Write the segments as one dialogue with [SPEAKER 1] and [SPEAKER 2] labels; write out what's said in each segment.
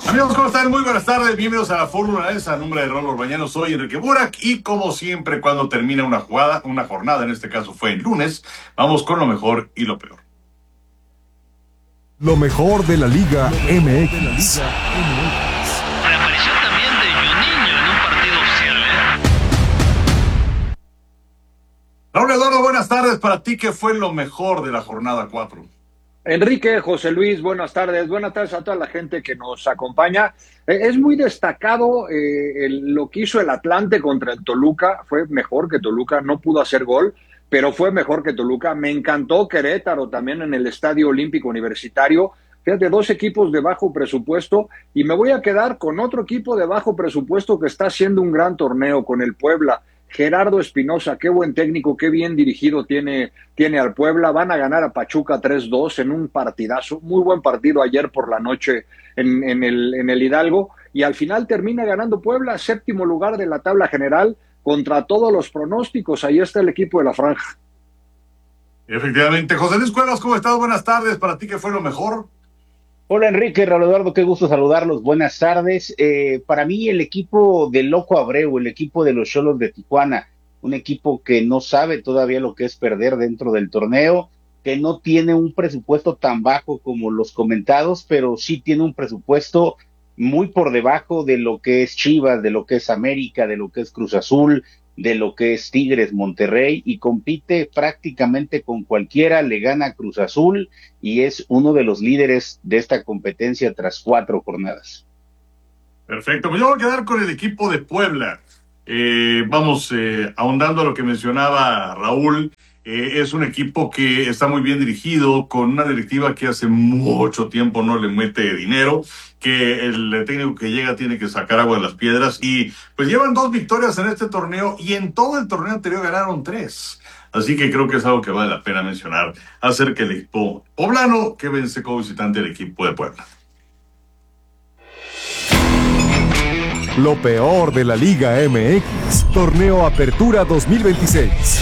[SPEAKER 1] Amigos, ¿cómo están? Muy buenas tardes, bienvenidos a la Fórmula S. A nombre de Raúl Orbañano, soy Enrique Burak y como siempre, cuando termina una jornada, en este caso fue el lunes, vamos con lo mejor y lo peor.
[SPEAKER 2] Lo mejor de la Liga MX.
[SPEAKER 3] Reaparición también de Juninho en un partido oficial,
[SPEAKER 1] Raúl Eduardo, buenas tardes. Para ti, ¿qué fue lo mejor de la jornada 4?
[SPEAKER 4] Enrique, José Luis, buenas tardes. Buenas tardes a toda la gente que nos acompaña. Es muy destacado lo que hizo el Atlante contra el Toluca. Fue mejor que Toluca, no pudo hacer gol, pero fue mejor que Toluca. Me encantó Querétaro también en el Estadio Olímpico Universitario. Fíjate, dos equipos de bajo presupuesto y me voy a quedar con otro equipo de bajo presupuesto que está haciendo un gran torneo con el Puebla. Gerardo Espinosa, qué buen técnico, qué bien dirigido tiene al Puebla. Van a ganar a Pachuca 3-2 en un partidazo, muy buen partido ayer por la noche en el Hidalgo, y al final termina ganando Puebla, séptimo lugar de la tabla general, contra todos los pronósticos. Ahí está el equipo de la franja.
[SPEAKER 1] Efectivamente. José Luis Cuevas, ¿cómo estás? Buenas tardes. Para ti, ¿qué fue lo mejor?
[SPEAKER 5] Hola Enrique, Raúl Eduardo, qué gusto saludarlos, buenas tardes. Para mí el equipo de Loco Abreu, el equipo de los Xolos de Tijuana, un equipo que no sabe todavía lo que es perder dentro del torneo, que no tiene un presupuesto tan bajo como los comentados, pero sí tiene un presupuesto muy por debajo de lo que es Chivas, de lo que es América, de lo que es Cruz Azul, de lo que es Tigres, Monterrey, y compite prácticamente con cualquiera, le gana Cruz Azul y es uno de los líderes de esta competencia tras 4 jornadas.
[SPEAKER 1] Perfecto, pues yo voy a quedar con el equipo de Puebla. Vamos ahondando a lo que mencionaba Raúl. Es un equipo que está muy bien dirigido, con una directiva que hace mucho tiempo no le mete dinero, que el técnico que llega tiene que sacar agua de las piedras y pues llevan 2 victorias en este torneo y en todo el torneo anterior ganaron 3. Así que creo que es algo que vale la pena mencionar acerca del equipo poblano que vence como visitante el equipo de Puebla.
[SPEAKER 2] Lo peor de la Liga MX. Torneo Apertura 2026.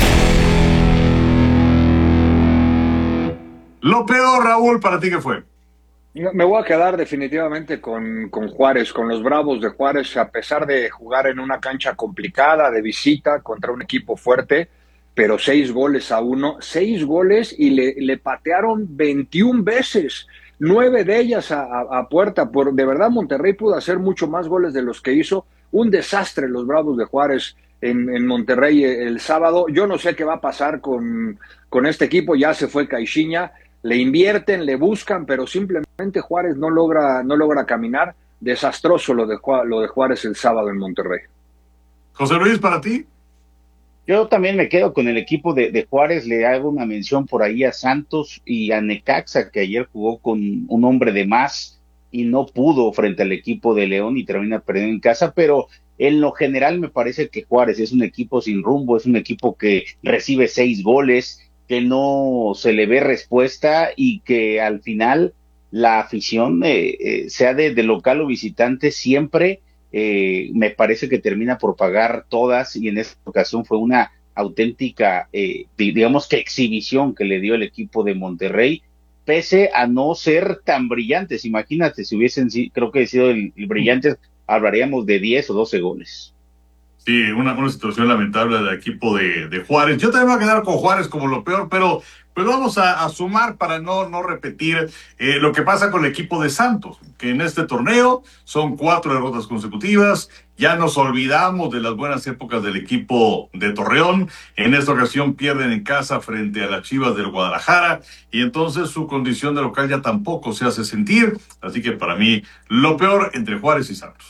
[SPEAKER 1] Lo peor, Raúl, ¿para ti qué fue?
[SPEAKER 4] Me voy a quedar definitivamente con Juárez, con los Bravos de Juárez, a pesar de jugar en una cancha complicada de visita contra un equipo fuerte, pero 6-1, 6 goles y le patearon 21 veces, 9 de ellas a puerta. De verdad, Monterrey pudo hacer mucho más goles de los que hizo. Un desastre los Bravos de Juárez en Monterrey el sábado. Yo no sé qué va a pasar con este equipo, ya se fue Caixinha. Le invierten, le buscan, pero simplemente Juárez no logra caminar. Desastroso lo de Juárez el sábado en Monterrey.
[SPEAKER 1] José Luis, ¿para ti?
[SPEAKER 5] Yo también me quedo con el equipo de Juárez, le hago una mención por ahí a Santos y a Necaxa, que ayer jugó con un hombre de más y no pudo frente al equipo de León y termina perdiendo en casa, pero en lo general me parece que Juárez es un equipo sin rumbo, es un equipo que recibe 6 goles, que no se le ve respuesta y que al final la afición, sea de local o visitante, siempre me parece que termina por pagar todas, y en esta ocasión fue una auténtica, digamos que exhibición que le dio el equipo de Monterrey, pese a no ser tan brillantes. Imagínate, si hubiesen, creo que sido el brillantes, hablaríamos de 10 o 12 goles.
[SPEAKER 1] Sí, una situación lamentable del equipo de Juárez. Yo también voy a quedar con Juárez como lo peor, pero pues vamos a sumar para no repetir lo que pasa con el equipo de Santos, que en este torneo son 4 derrotas consecutivas. Ya nos olvidamos de las buenas épocas del equipo de Torreón. En esta ocasión pierden en casa frente a las Chivas del Guadalajara y entonces su condición de local ya tampoco se hace sentir. Así que para mí, lo peor entre Juárez y Santos.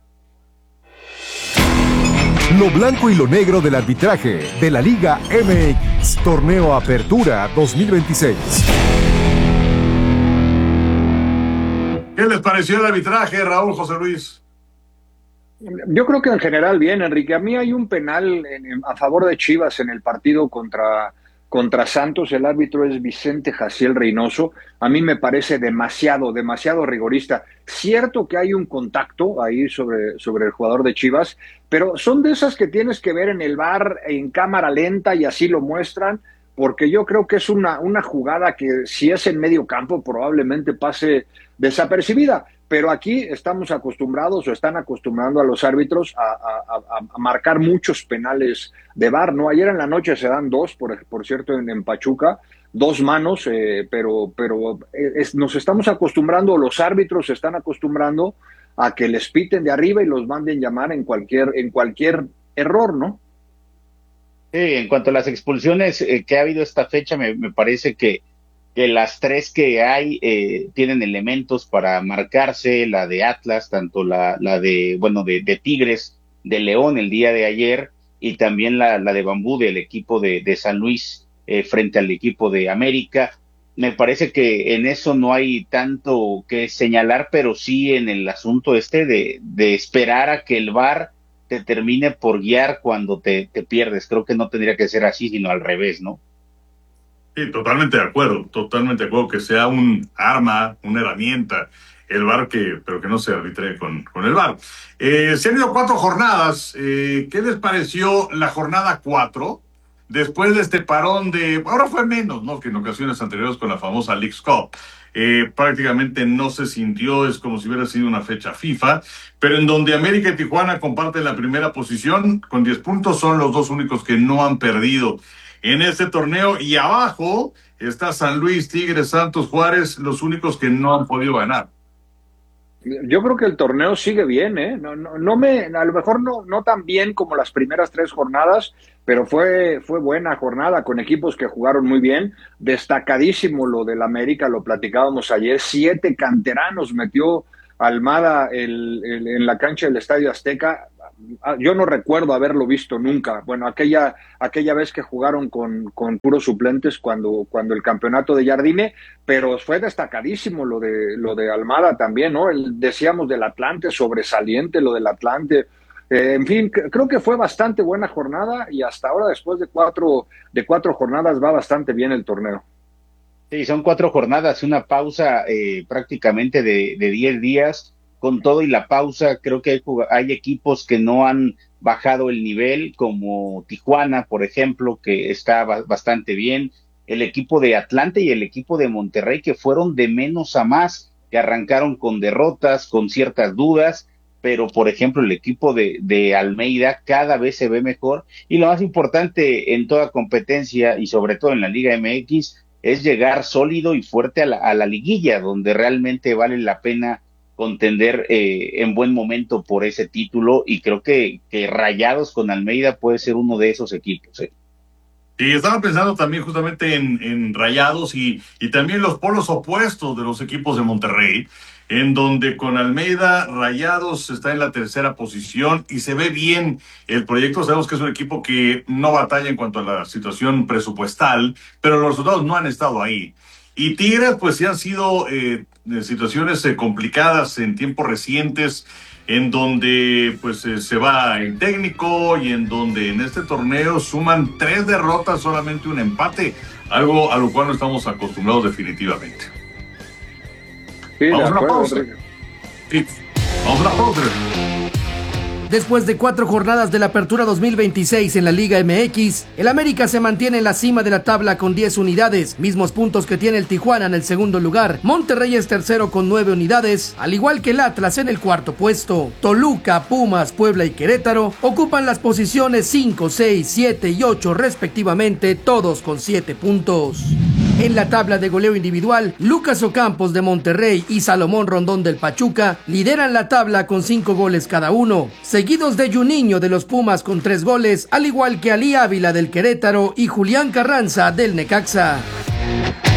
[SPEAKER 2] Lo blanco y lo negro del arbitraje de la Liga MX. Torneo Apertura 2026.
[SPEAKER 1] ¿Qué les pareció el arbitraje, Raúl, José Luis?
[SPEAKER 4] Yo creo que en general bien, Enrique. A mí hay un penal a favor de Chivas en el partido contra Santos. El árbitro es Vicente Jaciel Reynoso. A mí me parece demasiado rigorista. Cierto que hay un contacto ahí sobre el jugador de Chivas, pero son de esas que tienes que ver en el VAR en cámara lenta y así lo muestran, porque yo creo que es una jugada que si es en medio campo probablemente pase desapercibida. pero aquí estamos acostumbrados o están acostumbrando a los árbitros a marcar muchos penales de VAR, ¿no? Ayer en la noche se dan dos, por cierto, en Pachuca, dos manos, pero nos estamos acostumbrando, los árbitros se están acostumbrando a que les piten de arriba y los manden llamar en cualquier error, ¿no?
[SPEAKER 5] Sí, en cuanto a las expulsiones que ha habido esta fecha, me parece que las tres que hay tienen elementos para marcarse, la de Atlas, tanto la de Tigres, de León el día de ayer, y también la de Bambú del equipo de San Luis frente al equipo de América. Me parece que en eso no hay tanto que señalar, pero sí en el asunto de esperar a que el VAR te termine por guiar cuando te pierdes. Creo que no tendría que ser así, sino al revés, ¿no?
[SPEAKER 1] Sí, totalmente de acuerdo que sea un arma, una herramienta, el VAR, pero que no se arbitre con el VAR. Se han ido 4 jornadas. ¿Qué les pareció la jornada 4? Después de este parón ahora fue menos, ¿no?, que en ocasiones anteriores con la famosa Leagues Cup. Prácticamente no se sintió, es como si hubiera sido una fecha FIFA, pero en donde América y Tijuana comparten la primera posición con 10 puntos, son los dos únicos que no han perdido en este torneo, y abajo está San Luis, Tigres, Santos, Juárez, los únicos que no han podido ganar.
[SPEAKER 4] Yo creo que el torneo sigue bien, ¿eh? A lo mejor no tan bien como las primeras 3 jornadas, pero fue buena jornada con equipos que jugaron muy bien. Destacadísimo lo del América, lo platicábamos ayer, 7 canteranos metió Almada en la cancha del Estadio Azteca. Yo no recuerdo haberlo visto nunca. Bueno, aquella vez que jugaron con puros suplentes cuando el campeonato de Jardine, pero fue destacadísimo lo de Almada también, ¿no? Decíamos del Atlante, sobresaliente lo del Atlante. En fin, creo que fue bastante buena jornada, y hasta ahora, después de cuatro jornadas, va bastante bien el torneo.
[SPEAKER 5] Sí, son 4 jornadas, una pausa prácticamente de 10 días. Con todo y la pausa, creo que hay equipos que no han bajado el nivel, como Tijuana, por ejemplo, que está bastante bien. El equipo de Atlante y el equipo de Monterrey, que fueron de menos a más, que arrancaron con derrotas, con ciertas dudas, pero por ejemplo el equipo de Almeida cada vez se ve mejor, y lo más importante en toda competencia y sobre todo en la Liga MX es llegar sólido y fuerte a la liguilla, donde realmente vale la pena contender en buen momento por ese título, y creo que Rayados con Almeida puede ser uno de esos equipos.
[SPEAKER 1] Y estaba pensando también justamente en Rayados y también los polos opuestos de los equipos de Monterrey, en donde con Almeida, Rayados está en la 3ª posición y se ve bien el proyecto. Sabemos que es un equipo que no batalla en cuanto a la situación presupuestal, pero los resultados no han estado ahí. Y Tigres, pues sí han sido situaciones complicadas en tiempos recientes, en donde pues se va el técnico y en donde en este torneo suman 3 derrotas, solamente un empate, algo a lo cual no estamos acostumbrados definitivamente.
[SPEAKER 4] Sí,
[SPEAKER 1] vamos a una pausa. Sí, vamos a una pausa.
[SPEAKER 6] Después de 4 jornadas de la Apertura 2026 en la Liga MX, el América se mantiene en la cima de la tabla con 10 unidades, mismos puntos que tiene el Tijuana en el segundo lugar. Monterrey es tercero con 9 unidades, al igual que el Atlas en el 4º puesto. Toluca, Pumas, Puebla y Querétaro ocupan las posiciones 5, 6, 7 y 8 respectivamente, todos con 7 puntos. En la tabla de goleo individual, Lucas Ocampos de Monterrey y Salomón Rondón del Pachuca lideran la tabla con 5 goles cada uno, seguidos de Juninho de los Pumas con 3 goles, al igual que Ali Ávila del Querétaro y Julián Carranza del Necaxa.